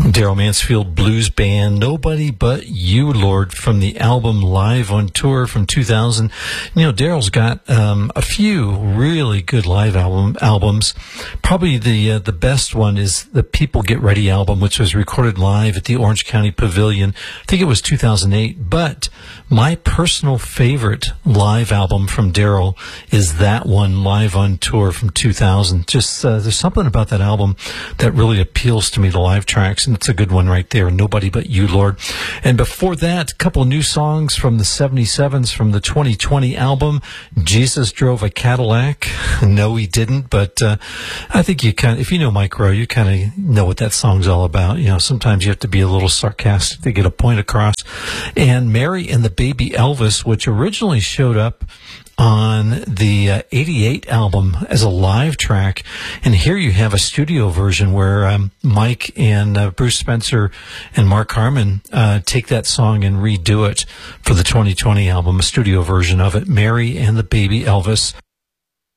Daryl Mansfield Blues Band, Nobody But You, Lord, from the album Live on Tour from 2000. You know, Daryl's got a few really good live albums. Probably the best one is the People Get Ready album, which was recorded live at the Orange County Pavilion. I think it was 2008. But my personal favorite live album from Daryl is that one, Live on Tour from 2000. Just there's something about that album that really appeals to me, the live tracks. And it's a good one right there, Nobody But You, Lord. And before that, a couple of new songs from the 77s from the 2020 album, Jesus Drove a Cadillac. No, he didn't, but I think you kind of, if you know Mike Rowe, you kind of know what that song's all about. You know, sometimes you have to be a little sarcastic to get a point across. And Mary and the Baby Elvis, which originally showed up on the 88 album as a live track. And here you have a studio version where Mike and Bruce Spencer and Mark Harmon take that song and redo it for the 2020 album, a studio version of it, Mary and the Baby Elvis.